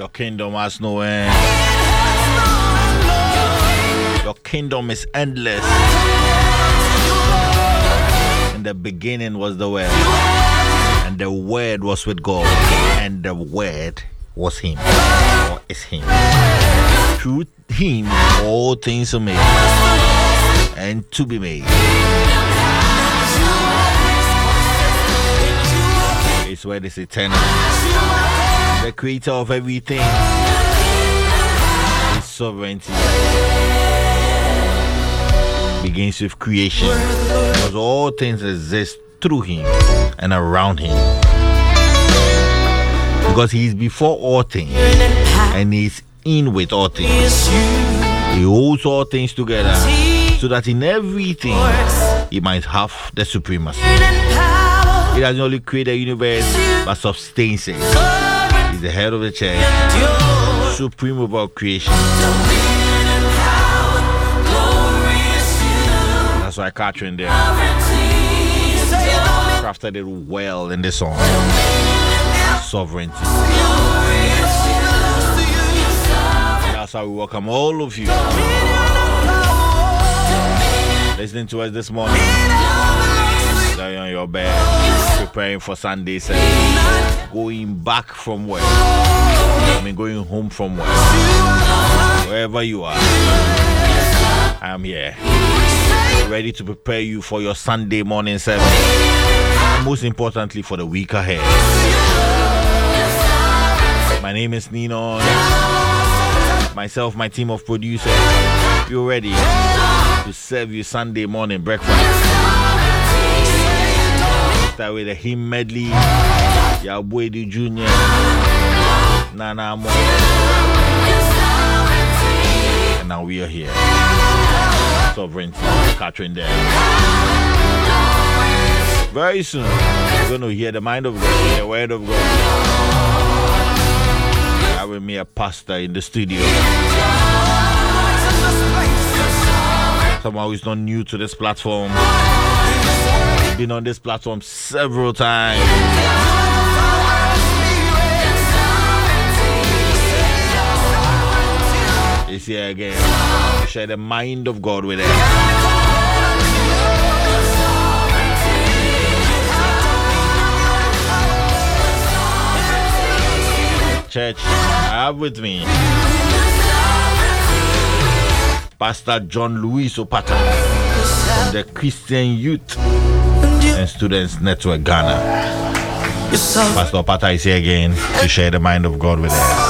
Your kingdom has no end. Your kingdom is endless. In the beginning was the Word, and the Word was with God, and the Word was Him, or is Him. Through Him, all things are made, and to be made. His Word is eternal. The Creator of everything. His sovereignty begins with creation, because all things exist through Him and around Him, because He is before all things and He is in with all things. He holds all things together so that in everything He might have the supremacy. He doesn't only create the universe but sustains it. He's the head of the church, supreme over creation. That's why Catherine there crafted it well in this song. Sovereignty. That's how we welcome all of you listening to us this morning. Lying on your bed, preparing for Sunday service, going back from work, going home from work. Wherever you are, I am here, ready to prepare you for your Sunday morning service, and most importantly for the week ahead. My name is Nino. Myself, my team of producers, you're ready to serve you Sunday morning breakfast. Start with a hymn medley, Yabwedi Jr., Nana Mo, and now we are here. Sovereignty, Catherine there. Very soon, we're going to hear the mind of God, the word of God. I will be a pastor in the studio. Someone who is not new to this platform. Been on this platform several times. Is here again to share the mind of God with us. Church, I have with me Pastor John Louis Opata from the Christian Youth and Students Network Ghana. Pastor Opata is here again to share the mind of God with us.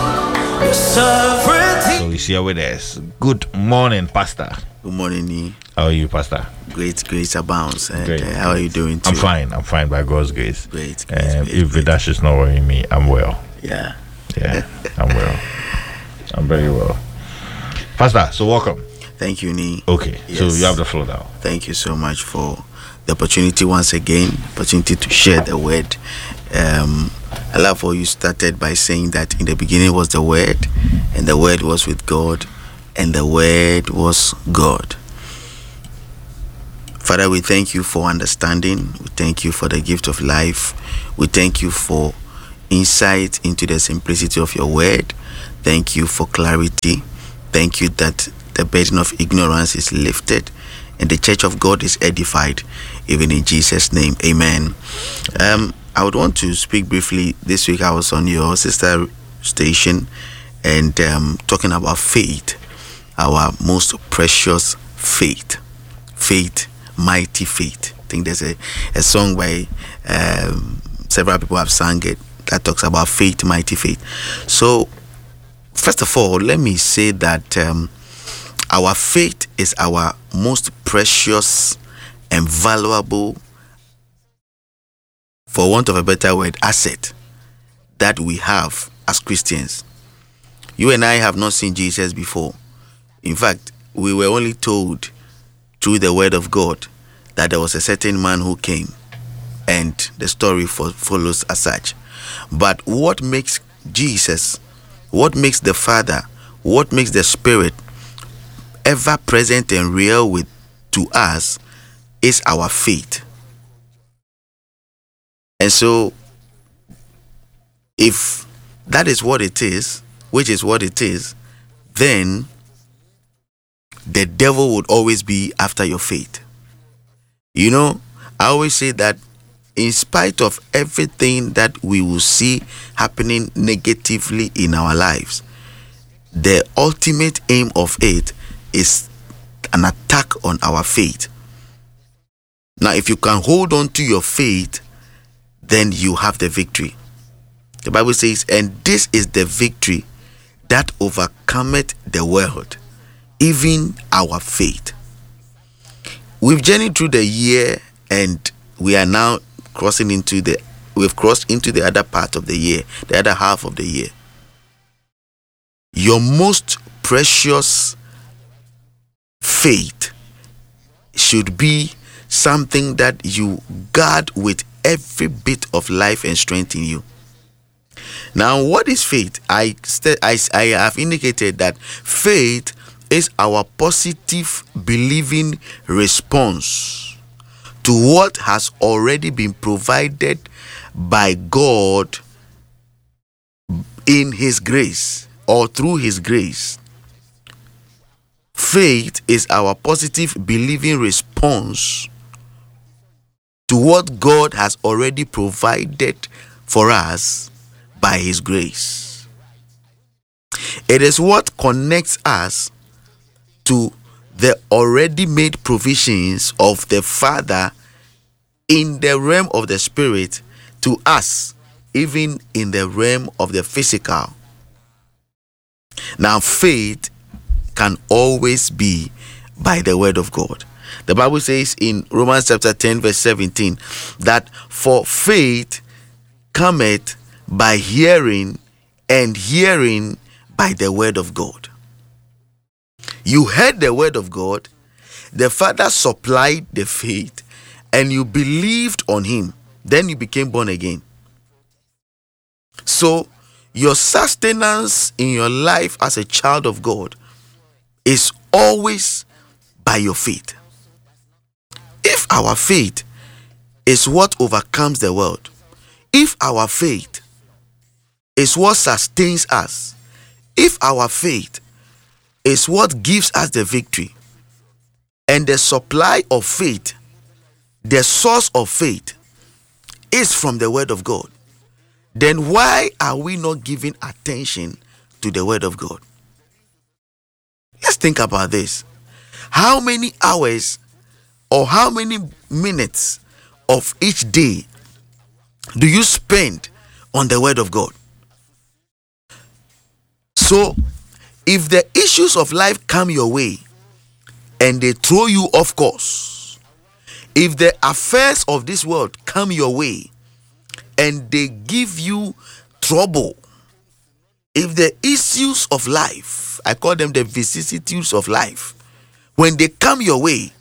So he's here with us. Good morning, Pastor. Good morning, Nee. How are you, Pastor? Great grace abounds. Great. How are you doing too? I'm fine by God's grace. Great. If Vidash is not worrying me, I'm well. Yeah, I'm well. I'm very well. Pastor, so welcome. Thank you, Nee. Okay, yes. So you have the floor now. Thank you so much for the opportunity once again, opportunity to share the word. I love how you started by saying that in the beginning was the Word, and the Word was with God, and the Word was God. Father, we thank you for understanding. We thank you for the gift of life. We thank you for insight into the simplicity of your word. Thank you for clarity. Thank you that the burden of ignorance is lifted and the church of God is edified, even in Jesus' name. Amen. I would want to speak briefly. This week I was on your sister station and talking about faith, our most precious faith. Faith, mighty faith. I think there's a song by several people have sung it that talks about faith, mighty faith. So, first of all, let me say that our faith is our most precious and valuable, for want of a better word, asset that we have as Christians. You and I have not seen Jesus before. In fact, we were only told through the word of God that there was a certain man who came, and the story follows as such. But what makes Jesus, what makes the Father, what makes the Spirit ever present and real to us is our faith. And so, if that is what it is, which is what it is, then the devil would always be after your faith. You know, I always say that in spite of everything that we will see happening negatively in our lives, the ultimate aim of it is an attack on our faith. Now, if you can hold on to your faith, then you have the victory. The Bible says, and this is the victory that overcometh the world, even our faith. We've journeyed through the year, and we are now crossed into the other part of the year, the other half of the year. Your most precious faith should be something that you guard with every bit of life and strength in you. Now, what is faith? I have indicated that faith is our positive believing response to what has already been provided by God in His grace or through His grace. Faith is our positive believing response to what God has already provided for us by His grace. It is what connects us to the already made provisions of the Father in the realm of the Spirit to us, even in the realm of the physical. Now, faith can always be by the word of God. The Bible says in Romans chapter 10 verse 17 that for faith cometh by hearing, and hearing by the word of God. You heard the word of God, the Father supplied the faith, and you believed on Him. Then you became born again. So your sustenance in your life as a child of God is always by your faith. If our faith is what overcomes the world, if our faith is what sustains us, if our faith is what gives us the victory, and the supply of faith, the source of faith, is from the word of God, then why are we not giving attention to the word of God? Let's think about this. How many hours or how many minutes of each day do you spend on the word of God? So, if the issues of life come your way and they throw you off course, if the affairs of this world come your way and they give you trouble, if the issues of life, I call them the vicissitudes of life, when they come your way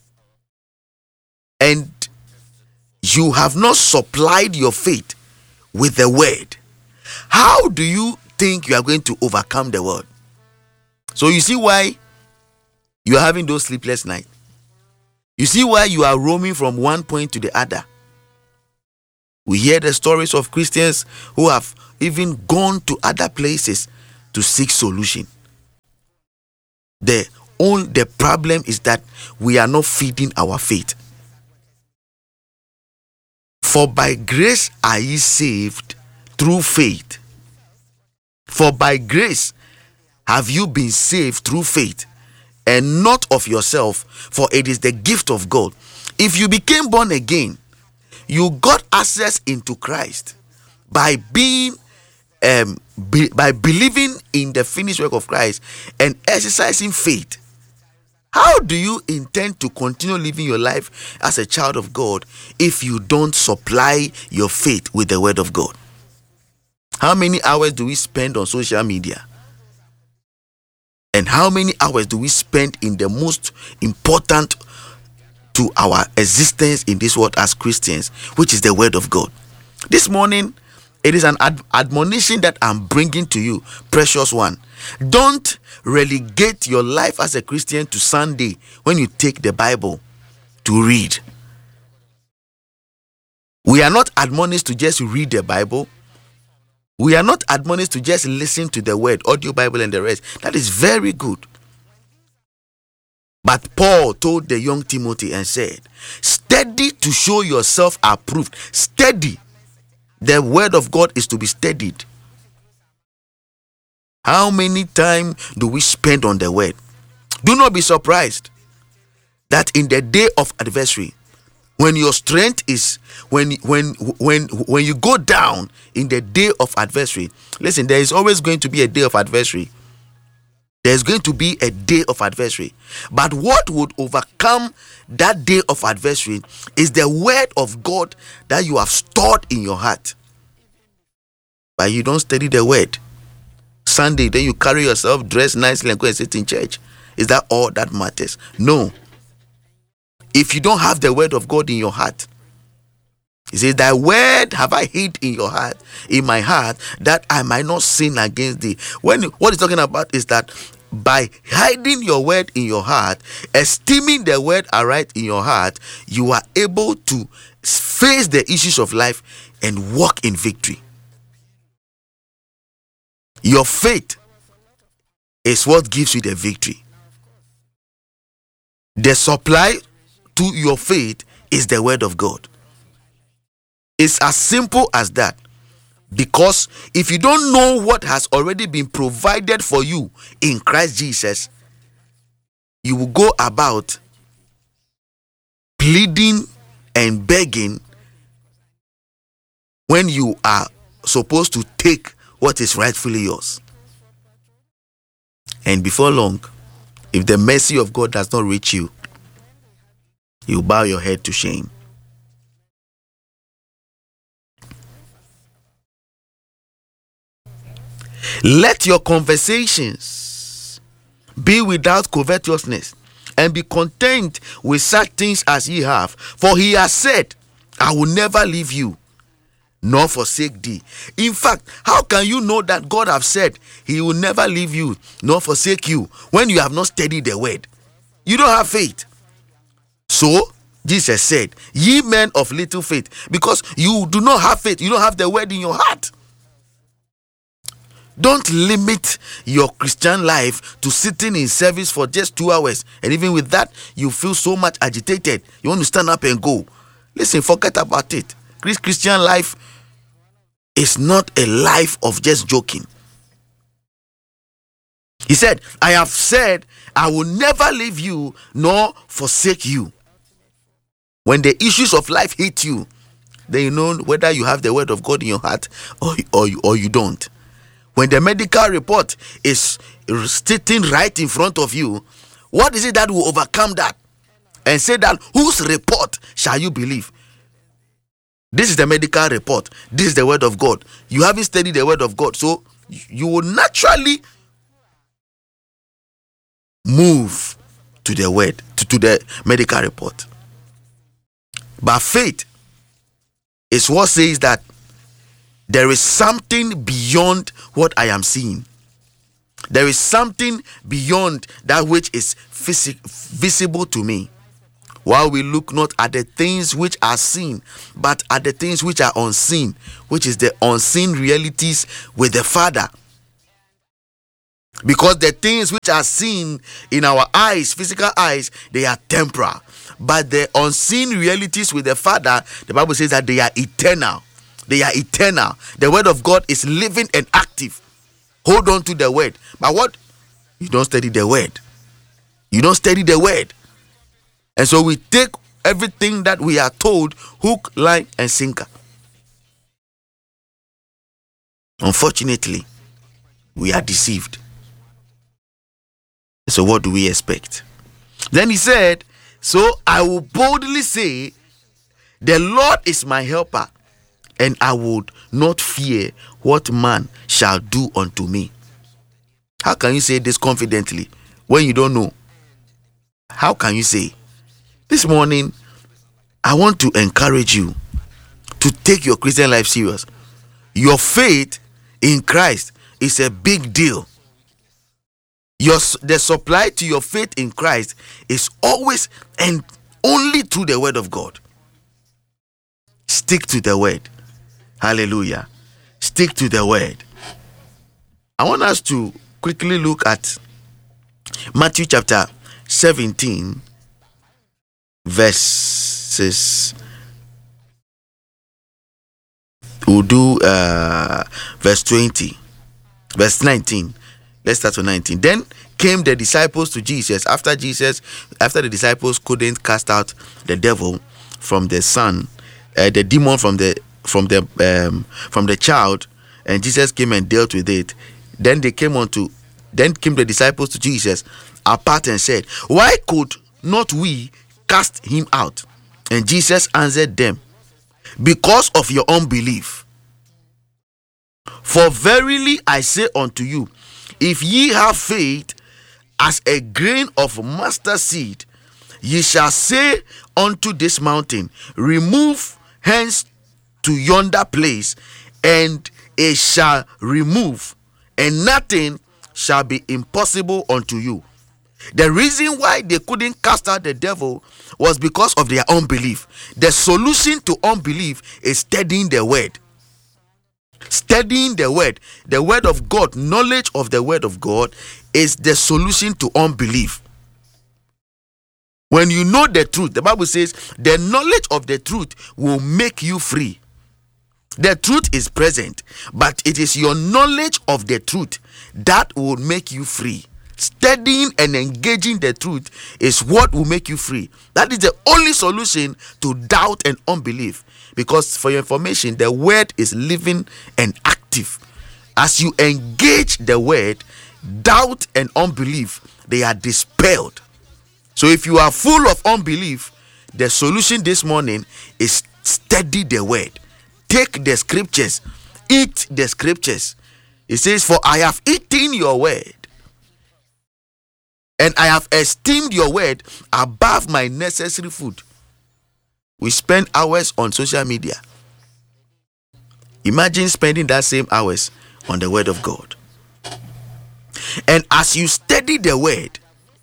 and you have not supplied your faith with the word, how do you think you are going to overcome the world? So you see why you are having those sleepless nights. You see why you are roaming from one point to the other. We hear the stories of Christians who have even gone to other places to seek solution. The problem is that we are not feeding our faith. For by grace are ye saved through faith. For by grace have you been saved through faith, and not of yourself, for it is the gift of God. If you became born again, you got access into Christ by being by believing in the finished work of Christ and exercising faith. How do you intend to continue living your life as a child of God if you don't supply your faith with the word of God? How many hours do we spend on social media? And how many hours do we spend in the most important to our existence in this world as Christians, which is the word of God? This morning, it is an admonition that I'm bringing to you, precious one. Don't relegate your life as a Christian to Sunday when you take the Bible to read. We are not admonished to just read the Bible. We are not admonished to just listen to the word, audio Bible and the rest. That is very good. But Paul told the young Timothy and said, study to show yourself approved. Study. The word of God is to be studied. How many time do we spend on the word? Do not be surprised that in the day of adversary, when your strength is, when you go down in the day of adversary, listen, there is always going to be a day of adversary. There's going to be a day of adversary. But what would overcome that day of adversary is the word of God that you have stored in your heart. But you don't study the word. Sunday, then you carry yourself, dress nicely and go and sit in church. Is that all that matters? No. If you don't have the word of God in your heart, he says, thy word have I hid in your heart, in my heart, that I might not sin against thee. What he's talking about is that by hiding your word in your heart, esteeming the word aright in your heart, you are able to face the issues of life and walk in victory. Your faith is what gives you the victory. The supply to your faith is the word of God. It's as simple as that. Because if you don't know what has already been provided for you in Christ Jesus, you will go about pleading and begging when you are supposed to take what is rightfully yours. And before long, if the mercy of God does not reach you, you bow your head to shame. Let your conversations be without covetousness, and be content with such things as ye have. For he has said, I will never leave you, nor forsake thee. In fact, how can you know that God have said he will never leave you, nor forsake you, when you have not studied the word? You don't have faith. So, Jesus said, ye men of little faith, because you do not have faith. You don't have the word in your heart. Don't limit your Christian life to sitting in service for just 2 hours. And even with that, you feel so much agitated. You want to stand up and go. Listen, forget about it. Christian life is not a life of just joking. He said, I have said, I will never leave you nor forsake you. When the issues of life hit you, then you know whether you have the word of God in your heart or you don't. When the medical report is sitting right in front of you, what is it that will overcome that? And say that, whose report shall you believe? This is the medical report. This is the word of God. You haven't studied the word of God, so you will naturally move to the word, to the medical report. But faith is what says that there is something beyond what I am seeing. There is something beyond that which is visible to me. While we look not at the things which are seen, but at the things which are unseen, which is the unseen realities with the Father. Because the things which are seen in our eyes, physical eyes, they are temporal. But the unseen realities with the Father, the Bible says that they are eternal. They are eternal. The word of God is living and active. Hold on to the word. But what? You don't study the word. You don't study the word. And so we take everything that we are told, hook, line, and sinker. Unfortunately, we are deceived. So what do we expect? Then he said, so I will boldly say, the Lord is my helper, and I would not fear what man shall do unto me. How can you say this confidently when you don't know? How can you say? This morning, I want to encourage you to take your Christian life serious. Your faith in Christ is a big deal. The supply to your faith in Christ is always and only through the word of God. Stick to the word. Hallelujah. Stick stick to the word. I want us to quickly look at Matthew chapter 17, verses. We'll do verse 20, verse 19. Let's start with 19. Then came the disciples to Jesus after the disciples couldn't cast out the devil from the son, the demon from the child, and Jesus came and dealt with it. Then came the disciples to Jesus apart and said, "Why could not we cast him out?" And Jesus answered them, "Because of your unbelief. For verily I say unto you, if ye have faith as a grain of mustard seed, ye shall say unto this mountain, remove hence to yonder place, and it shall remove, and nothing shall be impossible unto you." The reason why they couldn't cast out the devil was because of their unbelief. The solution to unbelief is studying the word. Studying the word of God, knowledge of the word of God is the solution to unbelief. When you know the truth, the Bible says the knowledge of the truth will make you free. The truth is present, but it is your knowledge of the truth that will make you free. Studying and engaging the truth is what will make you free. That is the only solution to doubt and unbelief. Because for your information, the word is living and active. As you engage the word, doubt and unbelief, they are dispelled. So if you are full of unbelief, the solution this morning is study the word. Take the scriptures, eat the scriptures. It says, "For I have eaten your word, and I have esteemed your word above my necessary food." We spend hours on social media. Imagine spending that same hours on the word of God. And as you study the word,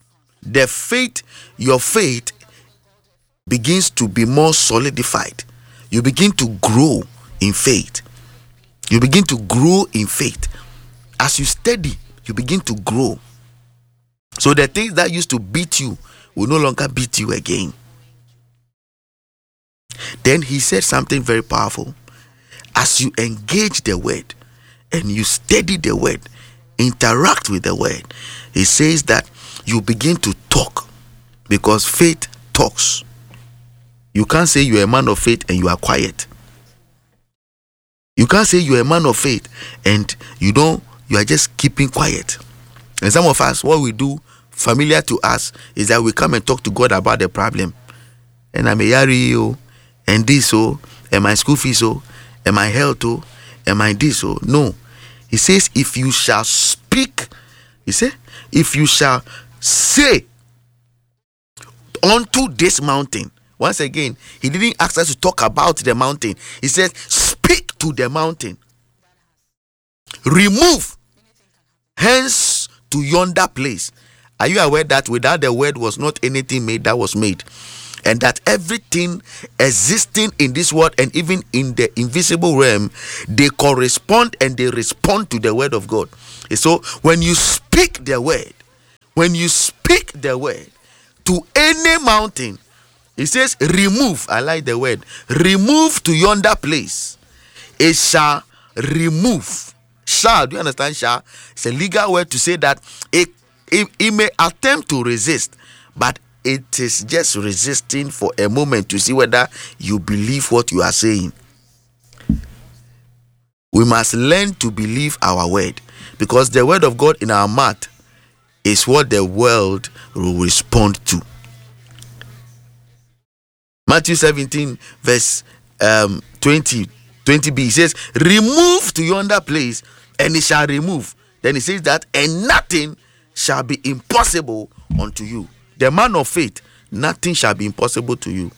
your faith begins to be more solidified. You begin to grow in faith. You begin to grow in faith. As you study, you begin to grow. So the things that used to beat you will no longer beat you again. Then he said something very powerful. As you engage the word and you study the word, interact with the word, he says that you begin to talk, because faith talks. You can't say you're a man of faith and you are quiet. You can't say you're a man of faith and you are just keeping quiet. And some of us, what we do, familiar to us, is that we come and talk to God about the problem. And I'm a yari, and this, and my school fees, and my health, and my this, no. He says, if you shall speak, if you shall say unto this mountain. Once again, he didn't ask us to talk about the mountain. He said, speak to the mountain. Remove hence to yonder place. Are you aware that without the word was not anything made that was made? And that everything existing in this world and even in the invisible realm, they correspond and they respond to the word of God. So when you speak the word to any mountain, it says remove. I like the word. Remove to yonder place. It shall remove. Shall, do you understand? Shall? It's a legal word to say that it may attempt to resist, but it is just resisting for a moment to see whether you believe what you are saying. We must learn to believe our word, because the word of God in our mouth is what the world will respond to. Matthew 17 verse 20b says, remove to yonder place, and it shall remove. Then it says that, and nothing shall be impossible unto you. The man of faith, nothing shall be impossible to you.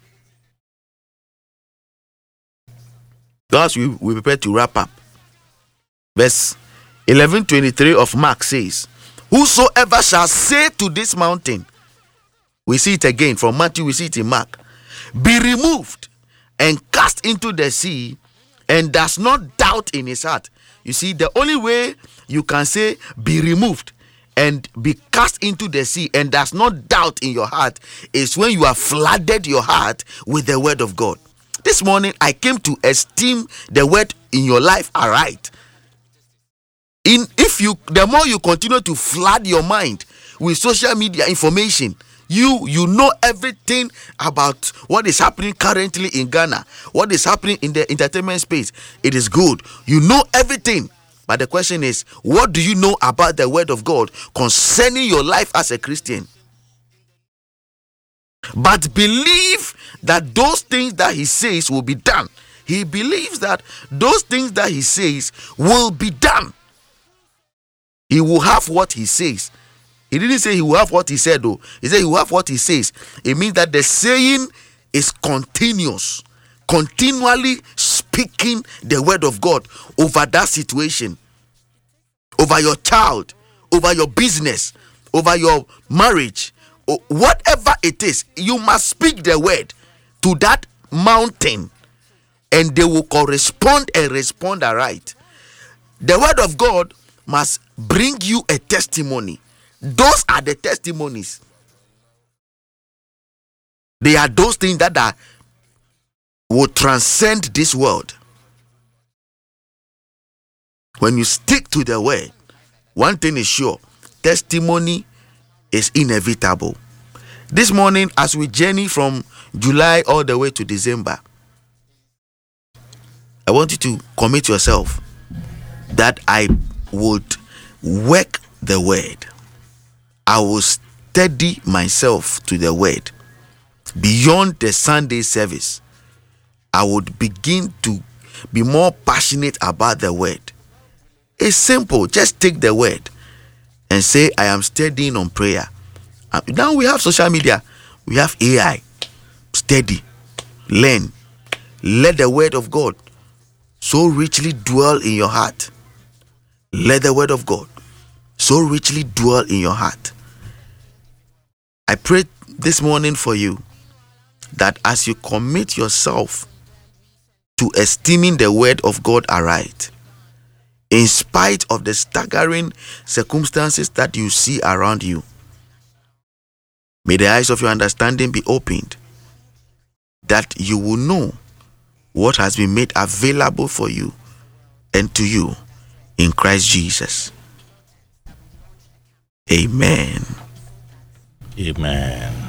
Thus we prepare to wrap up. Verse 11:23 of Mark says, whosoever shall say to this mountain, we see it again from Matthew, we see it in Mark, be removed and cast into the sea, and does not doubt in his heart. You see, the only way you can say be removed and be cast into the sea and does not doubt in your heart is when you have flooded your heart with the word of God. This morning I came to esteem the word in your life aright. The more you continue to flood your mind with social media information, you know everything about what is happening currently in Ghana, what is happening in the entertainment space. It is good. You know everything. But the question is, what do you know about the word of God concerning your life as a Christian? But believe that those things that he says will be done. He believes that those things that he says will be done. He will have what he says. He didn't say he will have what he said though. He said he will have what he says. It means that the saying is continuous. Continually speaking the word of God over that situation, over your child, over your business, over your marriage, or whatever it is. You must speak the word to that mountain and they will correspond and respond aright. The word of God must bring you a testimony. Those are the testimonies. They are those things that will transcend this world. When you stick to the word, one thing is sure: testimony is inevitable. This morning, as we journey from July all the way to December, I want you to commit yourself that I would work the word. I will steady myself to the word. Beyond the Sunday service, I would begin to be more passionate about the word. It's simple. Just take the word and say, I am studying on prayer. Now we have social media. We have AI. Study. Learn. Let the word of God so richly dwell in your heart. Let the word of God so richly dwell in your heart. I pray this morning for you that as you commit yourself to esteeming the word of God aright, in spite of the staggering circumstances that you see around you, may the eyes of your understanding be opened, that you will know what has been made available for you and to you in Christ Jesus. Amen. Amen.